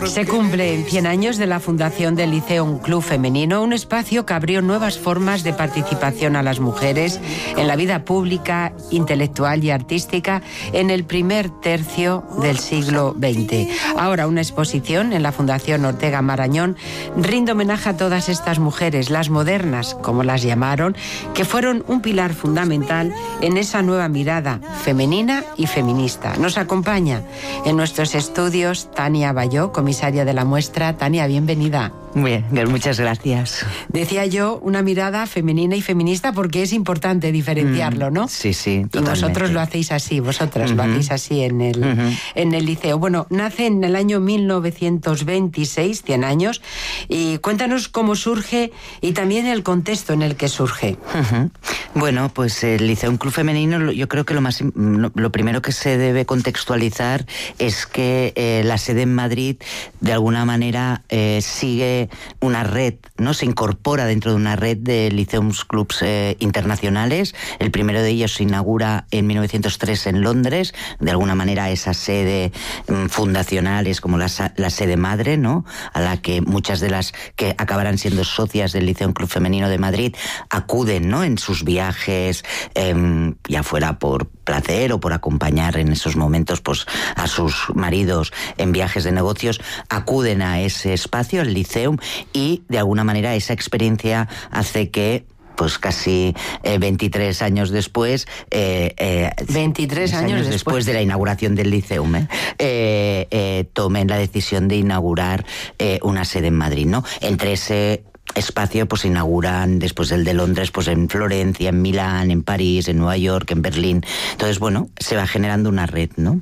Se cumplen 100 años de la fundación del Liceum Club Femenino, un espacio que abrió nuevas formas de participación a las mujeres en la vida pública, intelectual y artística en el primer tercio del siglo XX. Ahora una exposición en la Fundación Ortega Marañón rinde homenaje a todas estas mujeres, las modernas, como las llamaron, que fueron un pilar fundamental en esa nueva mirada femenina y feminista. Nos acompaña en nuestros estudios Tania Bayó, comisaria de la muestra. Tania, bienvenida. Bien, muchas gracias. Decía yo, una mirada femenina y feminista porque es importante diferenciarlo, ¿no? Sí, sí, totalmente. Y vosotros lo hacéis así, vosotras lo hacéis así en el liceo. Bueno, nace en el año 1926, 100 años, y cuéntanos cómo surge y también el contexto en el que surge. Bueno, pues el Liceum Club Femenino, yo creo que lo primero que se debe contextualizar es que la sede en Madrid, de alguna manera, sigue una red, ¿no? Se incorpora dentro de una red de Liceums Clubs internacionales. El primero de ellos se inaugura en 1903 en Londres. De alguna manera esa sede fundacional es como la sede madre, ¿no? A la que muchas de las que acabarán siendo socias del Liceum Club Femenino de Madrid acuden, ¿no? En sus viajes, ya fuera por placer o por acompañar en esos momentos pues a sus maridos en viajes de negocios, acuden a ese espacio, el Liceum, y de alguna manera esa experiencia hace que pues casi 23 años después, 23 años después de la inauguración del Liceum, tomen la decisión de inaugurar una sede en Madrid, ¿no? Entre ese espacio pues inauguran después del de Londres pues en Florencia, en Milán, en París, en Nueva York, en Berlín. Entonces, bueno, se va generando una red, ¿no?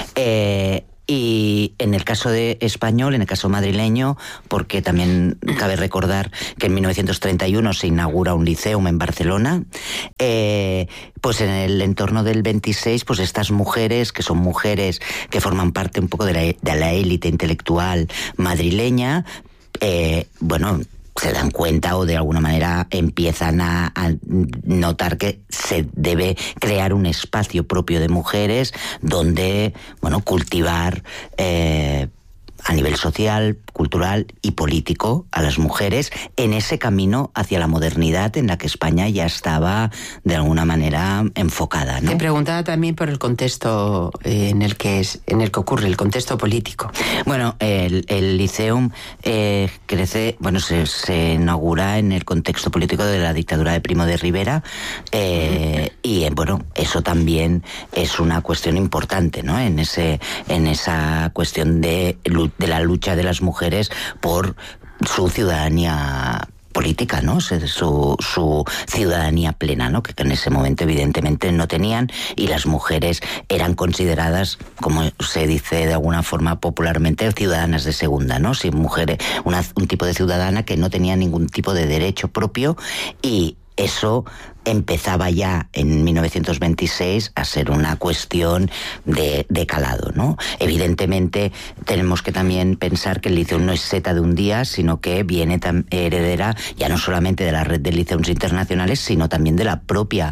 Y en el caso de español, en el caso madrileño, porque también cabe recordar que en 1931 se inaugura un Liceum en Barcelona, pues en el entorno del 26, pues estas mujeres, que son mujeres que forman parte un poco de la élite intelectual madrileña, bueno, se dan cuenta o de alguna manera empiezan a notar que se debe crear un espacio propio de mujeres donde, bueno, cultivar a nivel social, cultural y político a las mujeres en ese camino hacia la modernidad en la que España ya estaba de alguna manera enfocada, ¿no? Te preguntaba también por el contexto en el que ocurre, el contexto político. Bueno, el Liceum crece, bueno, se inaugura en el contexto político de la dictadura de Primo de Rivera, y bueno, eso también es una cuestión importante, ¿no? En esa cuestión de la lucha de las mujeres por su ciudadanía política, ¿no? Su ciudadanía plena, ¿no? Que en ese momento evidentemente no tenían, y las mujeres eran consideradas, como se dice de alguna forma popularmente, ciudadanas de segunda, ¿no? Sí, mujeres, un tipo de ciudadana que no tenía ningún tipo de derecho propio, y eso empezaba ya en 1926 a ser una cuestión de calado, ¿no? Evidentemente tenemos que también pensar que el Liceum no es seta de un día, sino que viene heredera ya no solamente de la red de Liceums internacionales, sino también de la propia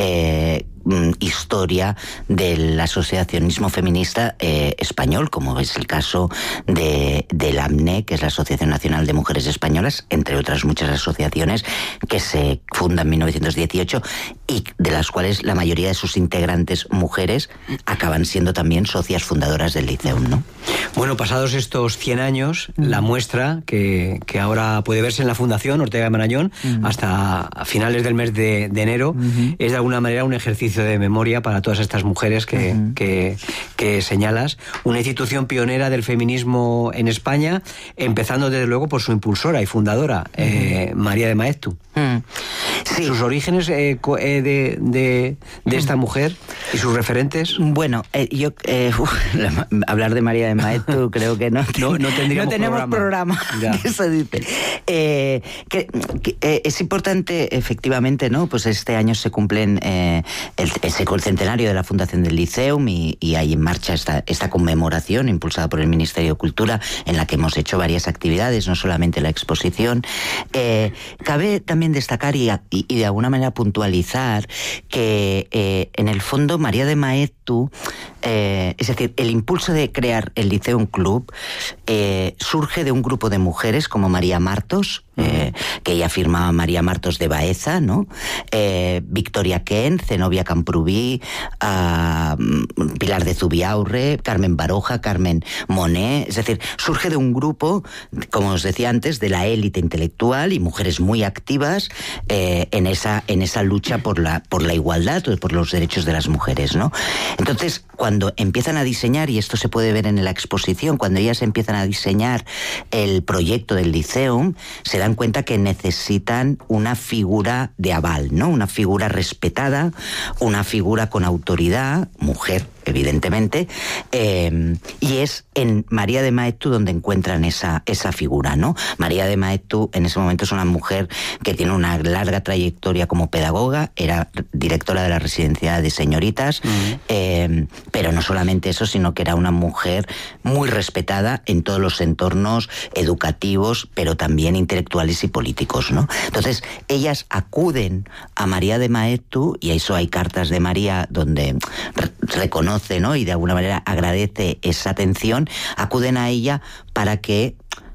historia del asociacionismo feminista español, como es el caso del AMNE, que es la Asociación Nacional de Mujeres Españolas, entre otras muchas asociaciones que se fundan en 1918 y de las cuales la mayoría de sus integrantes mujeres acaban siendo también socias fundadoras del Liceum, ¿no? Bueno, pasados estos 100 años, la muestra que ahora puede verse en la Fundación Ortega Marañón hasta finales del mes de enero es de alguna manera un ejercicio de memoria para todas estas mujeres que señalas. Una institución pionera del feminismo en España, empezando desde luego por su impulsora y fundadora, María de Maeztu. Sí. Sus orígenes de esta mujer y sus referentes. Bueno, yo hablar de María de Maeztu creo que no tenemos programa. Que se dice. Es importante, efectivamente, ¿no? Pues este año se cumplen el centenario de la fundación del Liceum y hay en marcha esta conmemoración impulsada por el Ministerio de Cultura, en la que hemos hecho varias actividades, no solamente la exposición. Cabe también destacar y de alguna manera puntualizar que en el fondo María de Maeztu Maeztu, es decir, el impulso de crear el Liceum Club surge de un grupo de mujeres como María Martos, que ella firmaba María Martos de Baeza, ¿no? Victoria Ken, Zenobia Camprubí, Pilar de Zubiaurre, Carmen Baroja, Carmen Monet. Es decir, surge de un grupo, como os decía antes, de la élite intelectual y mujeres muy activas en esa lucha por la igualdad, por los derechos de las mujeres, ¿no? Entonces, cuando empiezan a diseñar, y esto se puede ver en la exposición, cuando ellas empiezan a diseñar el proyecto del Liceum, se dan cuenta que necesitan una figura de aval, ¿no? Una figura respetada, una figura con autoridad, mujer, evidentemente, y es en María de Maeztu donde encuentran esa figura, ¿no? María de Maeztu en ese momento es una mujer que tiene una larga trayectoria como pedagoga, era directora de la residencia de señoritas, pero no solamente eso, sino que era una mujer muy respetada en todos los entornos educativos, pero también intelectuales y políticos, ¿no? Entonces, ellas acuden a María de Maeztu, y eso hay cartas de María donde reconoce, ¿no? Y de alguna manera agradece esa atención, acuden a ella para que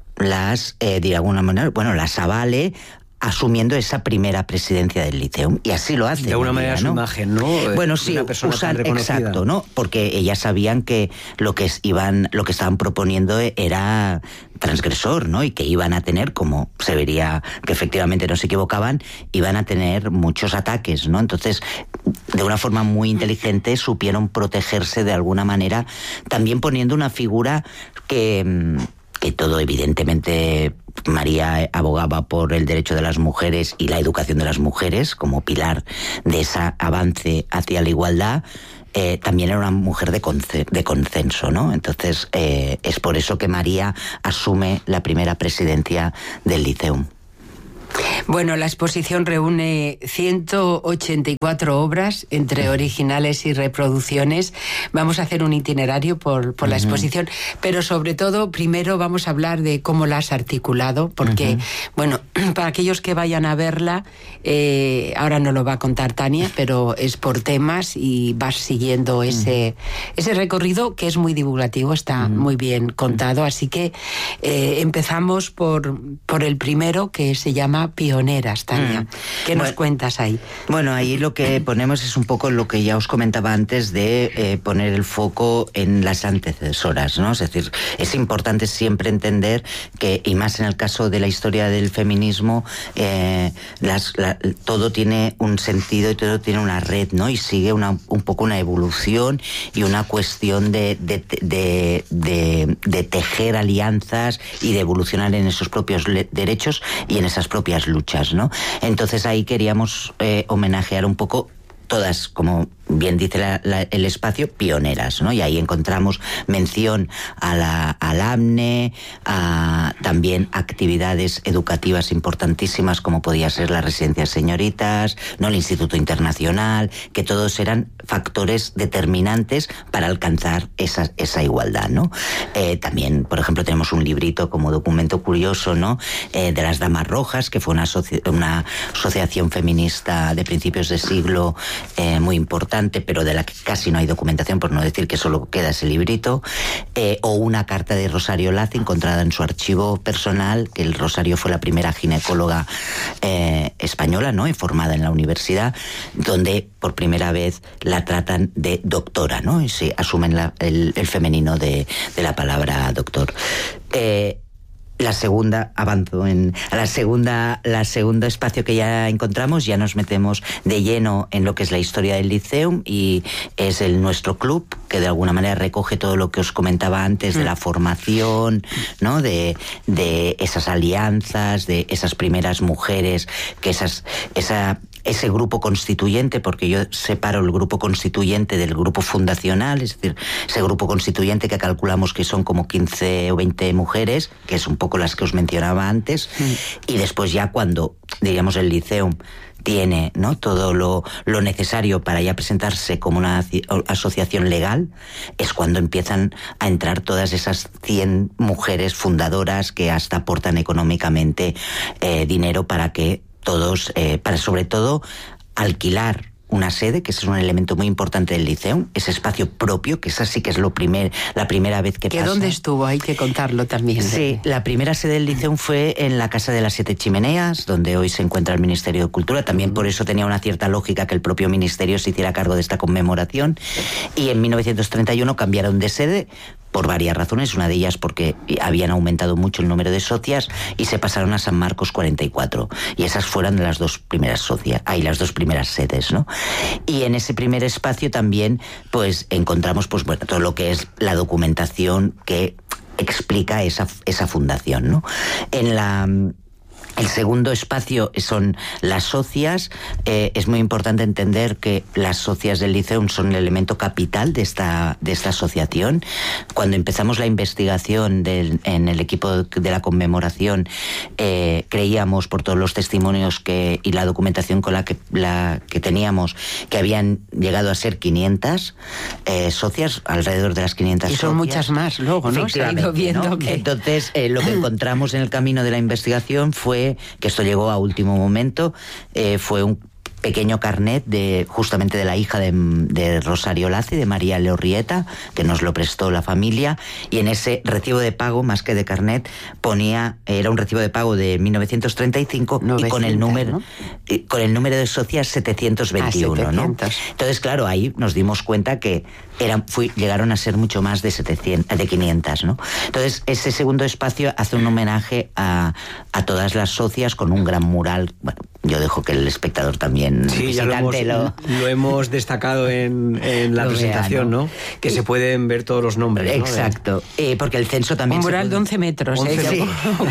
de alguna manera, las avale, asumiendo esa primera presidencia del Liceum, y así lo hace. De alguna manera, ¿no? Su imagen, ¿no? Bueno, sí, usan, exacto, ¿no? Porque ellas sabían que lo que estaban proponiendo era transgresor, ¿no? Y que iban a tener, como se vería que efectivamente no se equivocaban, iban a tener muchos ataques, ¿no? Entonces, de una forma muy inteligente supieron protegerse de alguna manera, también poniendo una figura que todo, evidentemente, María abogaba por el derecho de las mujeres y la educación de las mujeres como pilar de ese avance hacia la igualdad. También era una mujer de consenso, ¿no? Entonces, es por eso que María asume la primera presidencia del Liceum. Bueno, la exposición reúne 184 obras, entre originales y reproducciones. Vamos a hacer un itinerario por la exposición, pero sobre todo, primero vamos a hablar de cómo la has articulado, porque, bueno, para aquellos que vayan a verla, ahora no lo va a contar Tania, pero es por temas y vas siguiendo ese recorrido que es muy divulgativo, está muy bien contado, así que empezamos por el primero, que se llama Pioneras, Tania. ¿Qué nos cuentas ahí? Bueno, ahí lo que ponemos es un poco lo que ya os comentaba antes de poner el foco en las antecesoras, ¿no? Es decir, es importante siempre entender que, y más en el caso de la historia del feminismo, todo tiene un sentido y todo tiene una red, ¿no? Y sigue un poco una evolución y una cuestión de tejer alianzas y de evolucionar en esos propios derechos y en esas propias luchas, ¿no? Entonces ahí queríamos homenajear un poco todas, como bien dice el espacio, pioneras, ¿no? Y ahí encontramos mención al AMNE, a también actividades educativas importantísimas como podía ser la residencia de señoritas, ¿no? El Instituto Internacional, que todos eran factores determinantes para alcanzar esa igualdad, ¿no? También, por ejemplo, tenemos un librito como documento curioso, ¿no? De las Damas Rojas, que fue una asociación feminista de principios de siglo muy importante, pero de la que casi no hay documentación, por no decir que solo queda ese librito, o una carta de Rosario Laz encontrada en su archivo personal, que el Rosario fue la primera ginecóloga española, ¿no? Formada en la universidad, donde por primera vez la tratan de doctora, ¿no? Y se asumen el femenino de la palabra doctor. La segunda espacio que ya encontramos, ya nos metemos de lleno en lo que es la historia del Liceum, y es nuestro club, que de alguna manera recoge todo lo que os comentaba antes de la formación, ¿no? De esas alianzas, de esas primeras mujeres, que ese grupo constituyente, porque yo separo el grupo constituyente del grupo fundacional, es decir, ese grupo constituyente que calculamos que son como 15 o 20 mujeres, que es un poco las que os mencionaba antes, y después ya cuando, diríamos, el Liceum tiene, ¿no? todo lo necesario para ya presentarse como una asociación legal, es cuando empiezan a entrar todas esas 100 mujeres fundadoras que hasta aportan económicamente dinero para que todos, para sobre todo alquilar una sede, que es un elemento muy importante del Liceum, ese espacio propio, que esa sí que es la primera vez que pasa. ¿Dónde estuvo? Hay que contarlo también. Sí, la primera sede del Liceum fue en la Casa de las Siete Chimeneas, donde hoy se encuentra el Ministerio de Cultura. También por eso tenía una cierta lógica que el propio Ministerio se hiciera cargo de esta conmemoración. Y en 1931 cambiaron de sede por varias razones, una de ellas porque habían aumentado mucho el número de socias y se pasaron a San Marcos 44, y esas fueron las dos primeras las dos primeras sedes, ¿no? Y en ese primer espacio también pues encontramos pues bueno, todo lo que es la documentación que explica esa fundación, ¿no? El segundo espacio son las socias. Es muy importante entender que las socias del Liceum son el elemento capital de esta asociación. Cuando empezamos la investigación en el equipo de la conmemoración, creíamos, por todos los testimonios y la documentación con la que teníamos, que habían llegado a ser 500 socias, alrededor de las 500 socias. Y son muchas más luego, ¿no? Se ha ido viendo, ¿no? Que... Entonces, lo que encontramos en el camino de la investigación fue que esto llegó a último momento, fue un pequeño carnet justamente de la hija de Rosario Laci, de María Leorrieta, que nos lo prestó la familia, y en ese recibo de pago, más que de carnet, era un recibo de pago de 1935 y con el número de socias 721, ¿no? Entonces, claro, ahí nos dimos cuenta que llegaron a ser mucho más de 500, ¿no? Entonces, ese segundo espacio hace un homenaje a todas las socias con un gran mural. Bueno, yo dejo que el espectador también... Sí, ya lo hemos destacado en la presentación, ¿no? Que sí, se pueden ver todos los nombres, ¿no? Exacto, porque el censo también... Un mural de 11 metros, 11, sí.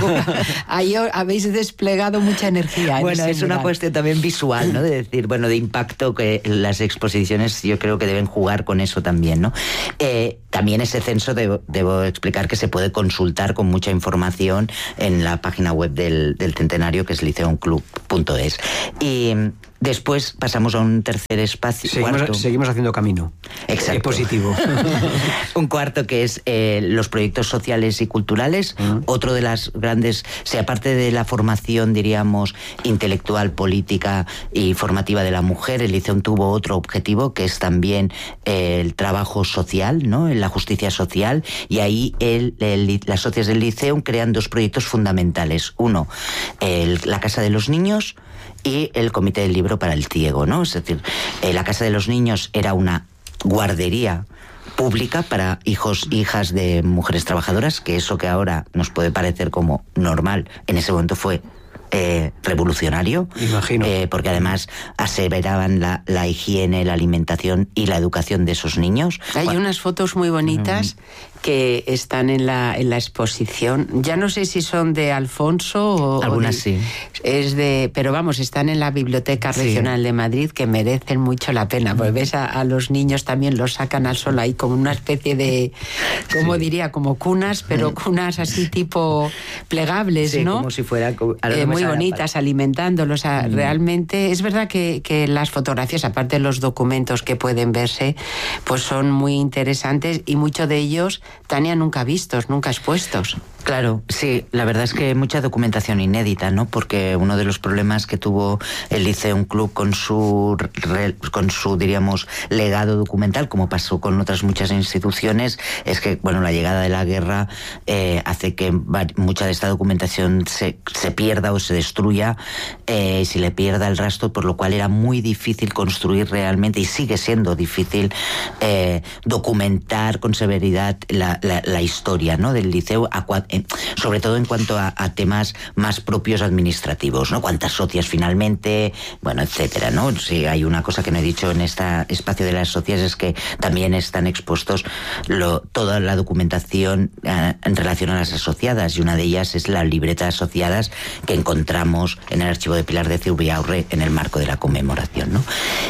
Ahí habéis desplegado mucha energía. Bueno, es una cuestión también visual, ¿no? De decir, bueno, de impacto, que las exposiciones yo creo que deben jugar con eso también, ¿no? También ese censo debo explicar que se puede consultar con mucha información en la página web del centenario, que es liceumclub.es. Y después pasamos a un tercer espacio. Seguimos haciendo camino. Exacto. Es positivo. Un cuarto que es los proyectos sociales y culturales. Otro de las grandes, aparte de la formación, diríamos, intelectual, política y formativa de la mujer, el Liceum tuvo otro objetivo, que es también el trabajo social, ¿no? La justicia social, y ahí las socias del Liceum crean dos proyectos fundamentales. Uno, la Casa de los Niños, y el Comité del Libro para el Ciego, ¿no? Es decir, la Casa de los Niños era una guardería pública para hijos e hijas de mujeres trabajadoras, que eso que ahora nos puede parecer como normal, en ese momento fue revolucionario. Imagino. Porque además aseveraban la higiene, la alimentación y la educación de esos niños. Hay unas fotos muy bonitas que están en la exposición. Ya no sé si son de Alfonso o... Algunas sí. Pero vamos, están en la Biblioteca Regional de Madrid, que merecen mucho la pena. Pues ves a los niños también, los sacan al sol ahí como una especie de... ¿Cómo diría? Como cunas, pero cunas así tipo plegables, ¿no? Como si fuera... muy bonitas, alimentándolos. Realmente es verdad que las fotografías, aparte de los documentos que pueden verse, pues son muy interesantes, y muchos de ellos, Tania, nunca vistos, nunca expuestos. Claro, sí, la verdad es que mucha documentación inédita, ¿no? Porque uno de los problemas que tuvo el Liceum Club con su diríamos, legado documental, como pasó con otras muchas instituciones, es que, bueno, la llegada de la guerra hace que mucha de esta documentación se pierda o se destruya, se le pierda el rastro, por lo cual era muy difícil construir realmente, y sigue siendo difícil documentar con severidad la historia, ¿no? Del Liceo, sobre todo en cuanto a temas más propios administrativos, ¿no? Cuántas socias finalmente, bueno, etcétera, ¿no? Sí, hay una cosa que no he dicho en este espacio de las socias, es que también están expuestos toda la documentación en relación a las asociadas, y una de ellas es la libreta de asociadas que encontramos en el archivo de Pilar de Zubiaurre en el marco de la conmemoración, ¿no?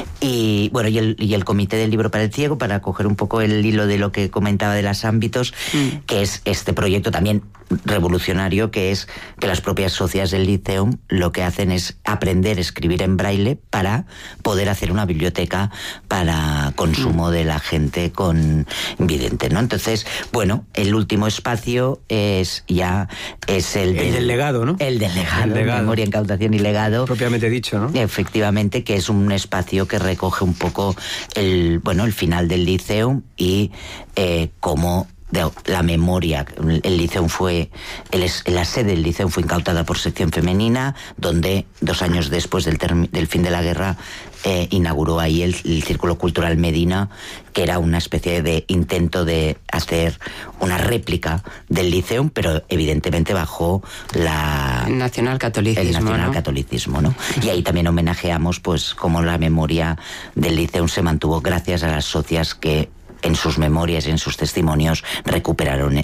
Y bueno, y el Comité del Libro para el Ciego, para coger un poco el hilo de lo que comentaba de los ámbitos, que es este proyecto también revolucionario, que es que las propias socias del Liceum lo que hacen es aprender a escribir en braille para poder hacer una biblioteca para consumo de la gente con invidente, ¿no? Entonces, bueno, el último espacio es el del legado, ¿no? El del legado, memoria, incautación y legado. Propiamente dicho, ¿no? Efectivamente, que es un espacio que recoge un poco el final del Liceum y cómo la memoria. El Liceum la sede del Liceum fue incautada por sección femenina, donde 2 años después del fin de la guerra inauguró ahí el Círculo Cultural Medina, que era una especie de intento de hacer una réplica del Liceum, pero evidentemente bajo el nacionalcatolicismo, ¿no? Y ahí también homenajeamos pues cómo la memoria del Liceum se mantuvo gracias a las socias que en sus memorias y en sus testimonios recuperaron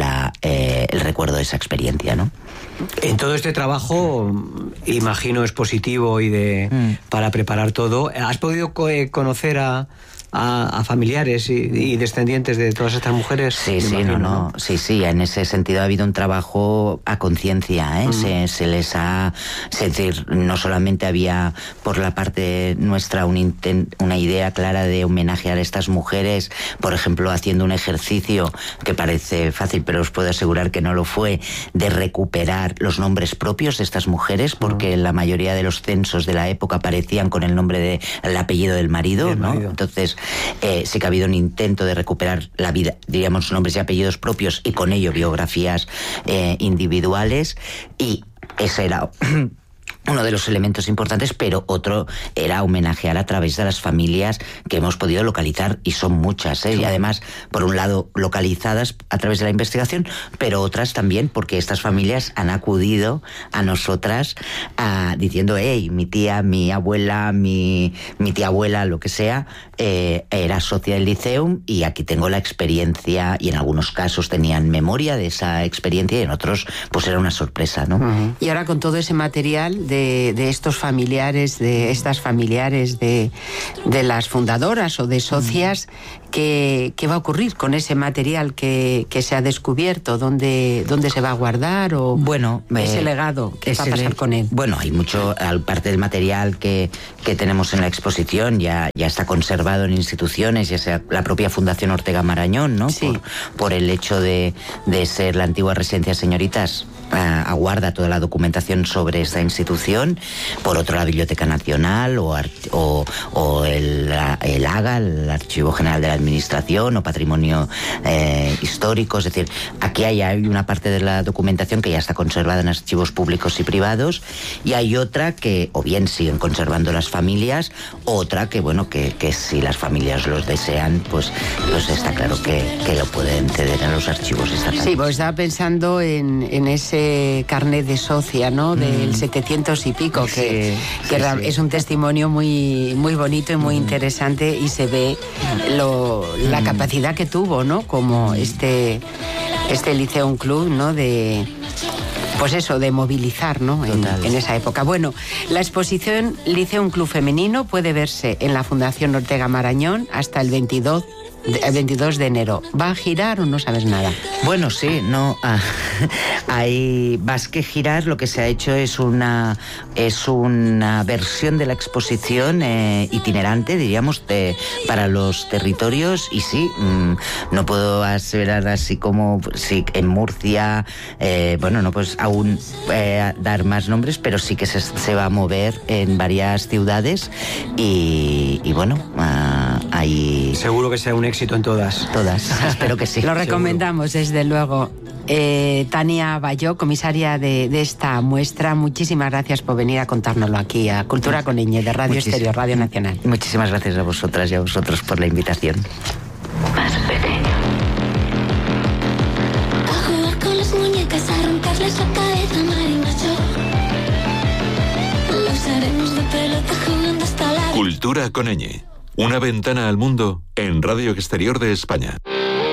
el recuerdo de esa experiencia, ¿no? En todo este trabajo, imagino expositivo y para preparar todo, ¿has podido conocer a familiares y descendientes de todas estas mujeres? Sí, sí, en ese sentido ha habido un trabajo a conciencia, se les ha, es decir, no solamente había por la parte nuestra una idea clara de homenajear a estas mujeres, por ejemplo, haciendo un ejercicio que parece fácil, pero os puedo asegurar que no lo fue, de recuperar los nombres propios de estas mujeres, porque la mayoría de los censos de la época aparecían con el apellido del marido, ¿no? Entonces, sí que ha habido un intento de recuperar la vida, diríamos, nombres y apellidos propios y con ello biografías individuales, y ese era uno de los elementos importantes, pero otro era homenajear a través de las familias que hemos podido localizar, y son muchas, y además, por un lado, localizadas a través de la investigación, pero otras también porque estas familias han acudido a nosotras diciendo, hey, mi tía, mi abuela, mi tía abuela, lo que sea, era socia del Liceum y aquí tengo la experiencia, y en algunos casos tenían memoria de esa experiencia y en otros pues era una sorpresa, ¿no? Y ahora con todo ese material de estos familiares, de estas familiares de las fundadoras o de socias, ¿qué va a ocurrir con ese material que se ha descubierto? ¿Dónde se va a guardar? O bueno, ese legado, ¿qué va a pasar con él? Bueno, hay mucho, parte del material que tenemos en la exposición ya está conservado en instituciones, ya sea la propia Fundación Ortega Marañón, ¿no? Sí. Por el hecho de ser la antigua residencia Señoritas, aguarda toda la documentación sobre esta institución. Por otro, la Biblioteca Nacional o el AGA, el Archivo General de la Administración, o Patrimonio Histórico. Es decir, aquí hay una parte de la documentación que ya está conservada en archivos públicos y privados, y hay otra que o bien siguen conservando las familias, otra que, bueno, que si las familias los desean, pues está claro que lo pueden ceder a los archivos estatales. Sí, pues estaba pensando en ese carnet de socia, ¿no? Del 700 y pico, que es un testimonio muy, muy bonito y muy interesante, y se ve la capacidad que tuvo, ¿no? Como este Liceum Club, ¿no? Pues eso, de movilizar, ¿no? En esa época. Bueno, la exposición Liceum Club Femenino puede verse en la Fundación Ortega Marañón hasta el 22 de enero. ¿Va a girar o no sabes nada? Bueno, sí, no. Hay más que girar, lo que se ha hecho es una versión de la exposición itinerante, diríamos, para los territorios, y sí, no puedo aseverar así como sí, en Murcia, no pues aún dar más nombres, pero sí que se va a mover en varias ciudades, y bueno, hay... Seguro que será un éxito en todas. Espero que sí. Lo recomendamos, desde luego. Tania Bayó, comisaria de esta muestra, muchísimas gracias por venir a contárnoslo aquí a Cultura con Ñ, de Radio Exterior, Radio Nacional. Muchísimas gracias a vosotras y a vosotros por la invitación. Más pequeño. A jugar con las muñecas, a romperles la cabeza, marimacho. Los haremos de pelota jugando hasta la... Cultura con Ñ. Una ventana al mundo en Radio Exterior de España.